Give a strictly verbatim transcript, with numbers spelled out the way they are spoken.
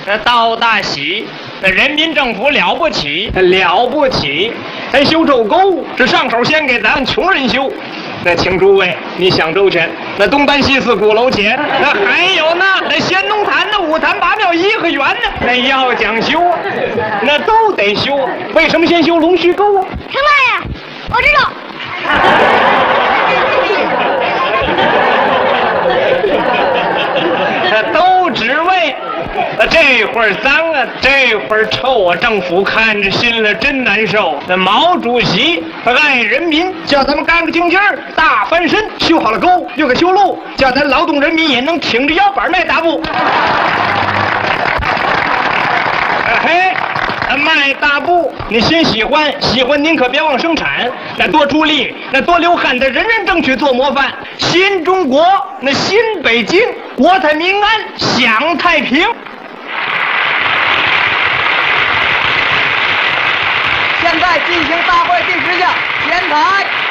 那道大喜，那人民政府了不起，了不起！咱修周沟，是上手先给咱们穷人修。那请诸位，你想周全。那东单西四鼓楼前，那还有呢，那先农坛、那五坛八庙颐和园呢，那要讲修，那都得修。为什么先修龙须沟啊？ 陈大爷，我知道。 那都只为。这会儿脏啊，这会儿臭啊，政府看着心里真难受。那毛主席爱人民，叫咱们干个净净儿，大翻身，修好了沟，又给修路，叫咱劳动人民也能挺着腰板迈大步。嘿，迈大步，你心喜欢，喜欢您可别忘生产，那多出力，那多流汗，得人人争取做模范。新中国，那新北京，国泰民安，享太平。 现在进行大会第十项，前台。